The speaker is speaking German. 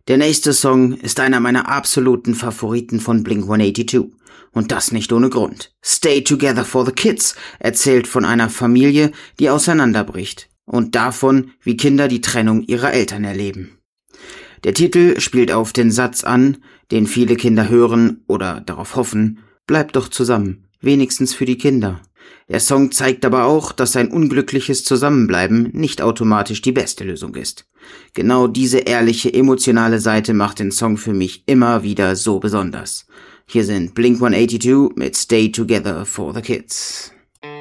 Der nächste Song ist einer meiner absoluten Favoriten von Blink-182. Und das nicht ohne Grund. Stay Together for the Kids erzählt von einer Familie, die auseinanderbricht. Und davon, wie Kinder die Trennung ihrer Eltern erleben. Der Titel spielt auf den Satz an, den viele Kinder hören oder darauf hoffen: Bleibt doch zusammen, wenigstens für die Kinder. Der Song zeigt aber auch, dass ein unglückliches Zusammenbleiben nicht automatisch die beste Lösung ist. Genau diese ehrliche, emotionale Seite macht den Song für mich immer wieder so besonders. Hier sind Blink-182 mit Stay Together for the Kids.